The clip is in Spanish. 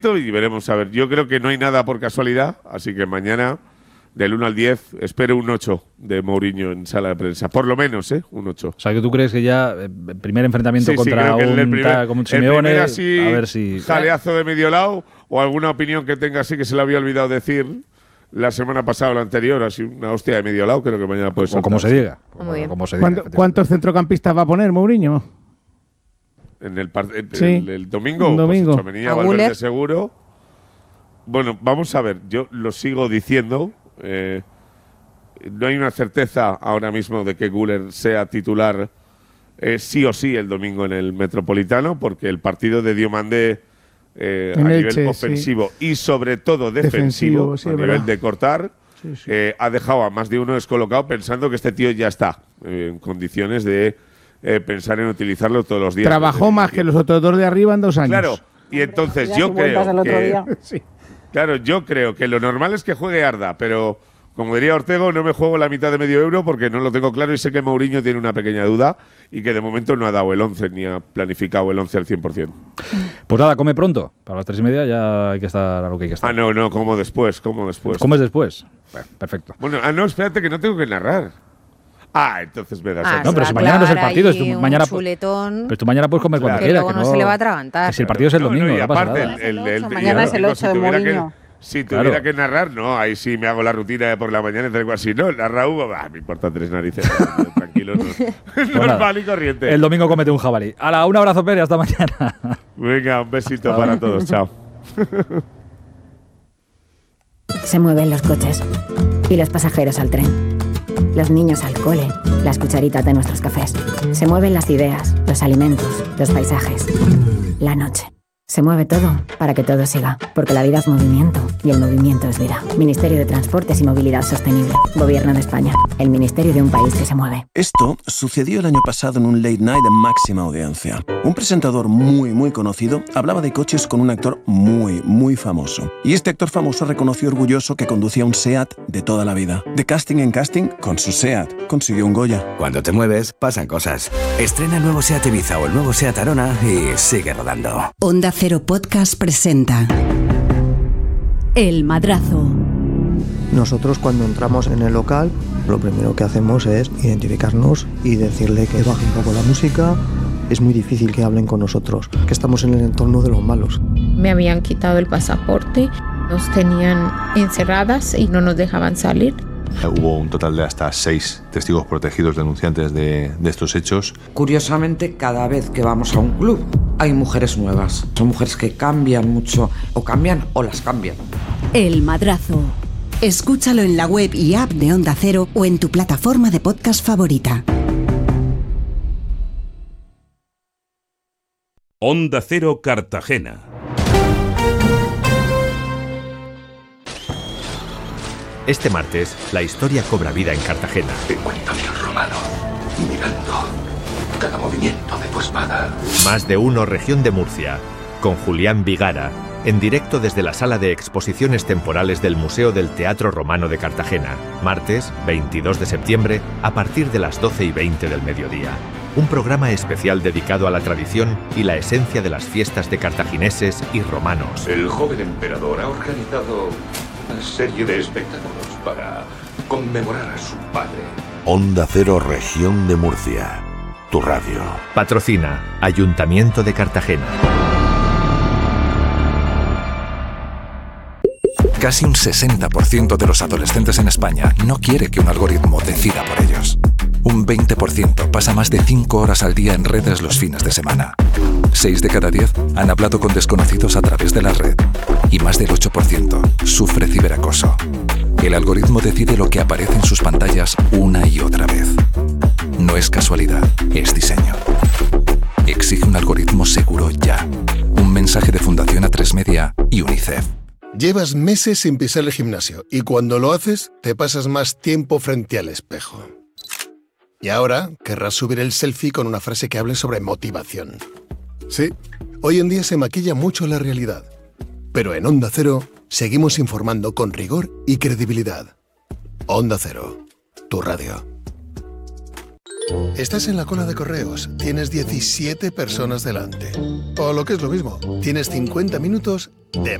y veremos a ver. Yo creo que no hay nada por casualidad, así que mañana, del 1 al 10, espero un 8 de Mourinho en sala de prensa. Por lo menos, un 8. O sea, que tú crees que ya el primer enfrentamiento contra un Simeone, a ver si... jaleazo de medio lado o alguna opinión que tenga así que se le había olvidado decir la semana pasada o la anterior, así una hostia de medio lado, creo que mañana puede ser. O como se diga. Como se diga. ¿Cuántos centrocampistas va a poner Mourinho? En el domingo, un domingo. Pues Tchouaméni, Valverde seguro. Bueno, vamos a ver, yo lo sigo diciendo. No hay una certeza ahora mismo de que Güler sea titular sí o sí el domingo en el Metropolitano, porque el partido de Diomandé a nivel ofensivo y sobre todo defensivo a nivel de cortar, ha dejado a más de uno descolocado pensando que este tío ya está en condiciones de pensar en utilizarlo todos los días. Trabajó más que los otros dos de arriba en 2 años. Claro, y entonces yo creo que lo normal es que juegue Arda, pero como diría Ortego, no me juego la mitad de medio euro porque no lo tengo claro y sé que Mourinho tiene una pequeña duda y que de momento no ha dado el 11 ni ha planificado el 11 al 100%. Pues nada, come pronto. Para las 3:30 ya hay que estar a lo que hay que estar. No, como después. ¿Comes después? Bueno, perfecto. Bueno, espérate que no tengo que narrar. Entonces me das. No, pero si mañana no es el partido, mañana chuletón, tú mañana puedes comer cuando quieras. Que luego no se le va a atragantar. Que si el partido es el domingo, y aparte, mañana es el 8 de Mourinho. Si tuviera que narrar, ahí sí me hago la rutina de por la mañana y algo así. No, narra Hugo, me importa 3 narices. Tranquilo, normal y corriente. El domingo cómete un jabalí. Un abrazo, Pere, hasta mañana. Venga, un besito para todos, chao. Se mueven los coches y los pasajeros al tren, los niños al cole, las cucharitas de nuestros cafés. Se mueven las ideas, los alimentos, los paisajes, la noche. Se mueve todo para que todo siga, porque la vida es movimiento y el movimiento es vida. Ministerio de Transportes y Movilidad Sostenible. Gobierno de España. El ministerio de un país que se mueve. Esto sucedió el año pasado en un late night de máxima audiencia. Un presentador muy conocido hablaba de coches con un actor muy famoso. Y este actor famoso reconoció orgulloso que conducía un SEAT de toda la vida. De casting en casting, con su SEAT consiguió un Goya. Cuando te mueves, pasan cosas. Estrena el nuevo SEAT Ibiza o el nuevo SEAT Arona y sigue rodando. Onda Cero Podcast presenta El Madrazo. Nosotros cuando entramos en el local, lo primero que hacemos es identificarnos y decirle que baje un poco la música. Es muy difícil que hablen con nosotros, que estamos en el entorno de los malos. Me habían quitado el pasaporte, nos tenían encerradas y no nos dejaban salir. Hubo un total de hasta 6 testigos protegidos denunciantes de estos hechos. Curiosamente, cada vez que vamos a un club hay mujeres nuevas. Son mujeres que cambian mucho, o cambian o las cambian. El Madrazo. Escúchalo en la web y app de Onda Cero o en tu plataforma de podcast favorita. Onda Cero Cartagena. Este martes, la historia cobra vida en Cartagena. Encuéntrame al romano, mirando cada movimiento de tu espada. Más de uno, región de Murcia, con Julián Vigara, en directo desde la sala de exposiciones temporales del Museo del Teatro Romano de Cartagena, martes 22 de septiembre, a partir de las 12:20 del mediodía. Un programa especial dedicado a la tradición y la esencia de las fiestas de cartagineses y romanos. El joven emperador ha organizado una serie de espectáculos para conmemorar a su padre. Onda Cero, región de Murcia. Tu radio. Patrocina Ayuntamiento de Cartagena. Casi un 60% de los adolescentes en España no quiere que un algoritmo decida por ellos. Un 20% pasa más de 5 horas al día en redes los fines de semana. 6 de cada 10 han hablado con desconocidos a través de la red. Y más del 8% sufre ciberacoso. El algoritmo decide lo que aparece en sus pantallas una y otra vez. No es casualidad, es diseño. Exige un algoritmo seguro ya. Un mensaje de Fundación A3 Media y UNICEF. Llevas meses sin pisar el gimnasio y cuando lo haces te pasas más tiempo frente al espejo. Y ahora querrás subir el selfie con una frase que hable sobre motivación. Sí, hoy en día se maquilla mucho la realidad. Pero en Onda Cero seguimos informando con rigor y credibilidad. Onda Cero, tu radio. Estás en la cola de correos, tienes 17 personas delante. O lo que es lo mismo, tienes 50 minutos de